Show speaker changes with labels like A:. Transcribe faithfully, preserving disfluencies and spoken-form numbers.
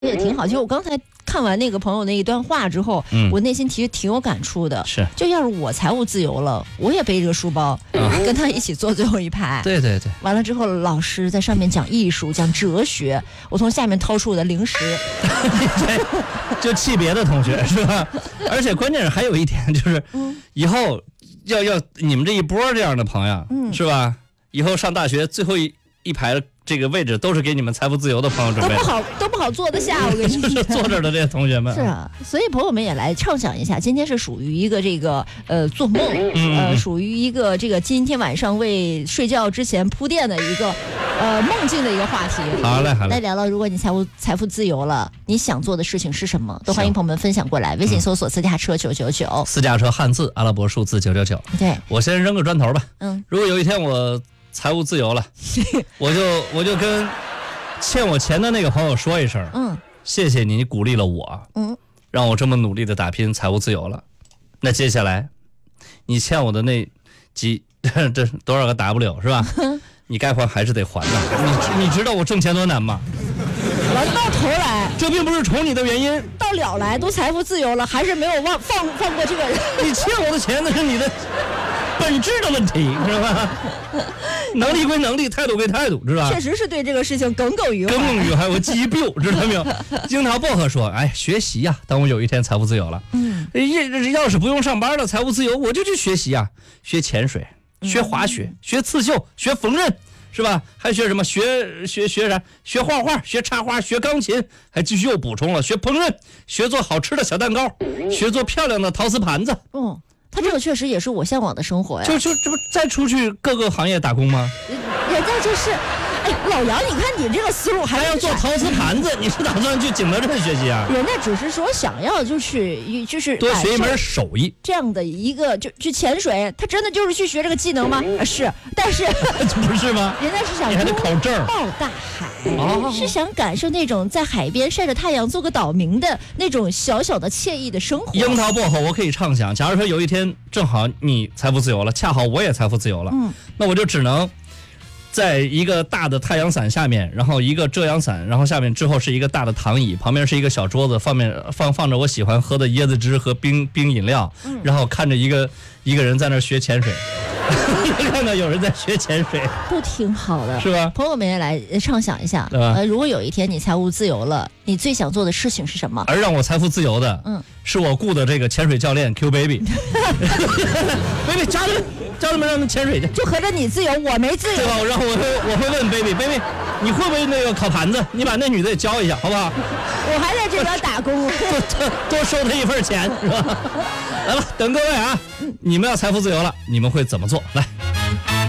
A: 也挺好。就我刚才看完那个朋友那一段话之后，嗯、我内心其实挺有感触的。
B: 是，
A: 就要是我财务自由了，我也背着个书包，嗯、跟他一起坐最后一排。
B: 对对对。
A: 完了之后，老师在上面讲艺术、讲哲学，我从下面掏出我的零食，
B: 就气别的同学是吧？而且关键是还有一点就是，嗯、以后要要你们这一波这样的朋友，嗯、是吧？以后上大学最后一一排的这个位置都是给你们财富自由的朋友准备的，
A: 都不好都不好坐得下。我跟你说，
B: 就是坐这儿的这些同学们。
A: 是啊，所以朋友们也来畅想一下，今天是属于一个这个呃做梦，嗯、呃属于一个这个今天晚上为睡觉之前铺垫的一个呃梦境的一个话题。
B: 好嘞，好嘞。
A: 来聊聊，如果你财务财富自由了，你想做的事情是什么？都欢迎朋友们分享过来。微信搜索私家车九九九，
B: 私家车汉字阿拉伯数字九九九。
A: 对，
B: 我先扔个砖头吧。
A: 嗯，
B: 如果有一天我财务自由了，我就我就跟欠我钱的那个朋友说一声，嗯，谢谢你，你鼓励了我，嗯，让我这么努力的打拼，财务自由了。那接下来，你欠我的那几这多少个 W 是吧？你该还还是得还的。你你知道我挣钱多难吗？
A: 完到头来，
B: 这并不是宠你的原因。
A: 到了来都财富自由了，还是没有忘放放过这个人。
B: 你欠我的钱，那是你的本质的问题，知道吧？能力归能力，态度归态度，知道吧？
A: 确实是对这个事情耿耿于怀。
B: 耿耿于怀，我记一 biu， 知道没有？樱桃薄荷说：“哎，学习呀、啊，当我有一天财富自由了，嗯，要是不用上班了，财务自由，我就去学习呀、啊，学潜水，学滑雪，嗯、学刺绣，学缝纫。”是吧？还学什么？学学学啥？学画画，学插花，学钢琴，还继续又补充了学烹饪，学做好吃的小蛋糕，学做漂亮的陶瓷盘子。
A: 哦，他这个确实也是我向往的生活呀。
B: 就就这不再出去各个行业打工吗？
A: 人家就是，哎，老杨，你看你这个思路还
B: 还要做陶瓷盘子，你是打算去景德镇学习啊？
A: 人家只是说想要就去就是
B: 多学一门手艺，
A: 这样的一个就去潜水，他真的就是去学这个技能吗？啊、是，但是
B: 不是吗？
A: 人家是想
B: 你还得考证，
A: 抱大海、哦，是想感受那种在海边晒着太阳做个岛民的那种小小的惬意的生活。
B: 樱桃薄荷，我可以畅想，假如说有一天正好你财富自由了，恰好我也财富自由了，嗯，那我就只能在一个大的太阳伞下面，然后一个遮阳伞，然后下面之后是一个大的躺椅，旁边是一个小桌子，放面放放着我喜欢喝的椰子汁和冰冰饮料，嗯、然后看着一个一个人在那学潜水，看到有人在学潜水，
A: 都挺好的，
B: 是吧？
A: 朋友们也来畅想一下，对吧？呃，如果有一天你财务自由了，你最想做的事情是什么？
B: 而让我财富自由的，嗯，是我雇的这个潜水教练 Q Baby，Baby 家里。教他们让他们潜水去，
A: 就合着你自由，我没自由，
B: 对吧？然后我会我会问 baby baby， 你会不会那个烤盘子？你把那女的也教一下，好不好？
A: 我还在这边打工，
B: 多多多收他一份钱，是吧？来吧，等各位啊，你们要财富自由了，你们会怎么做？来。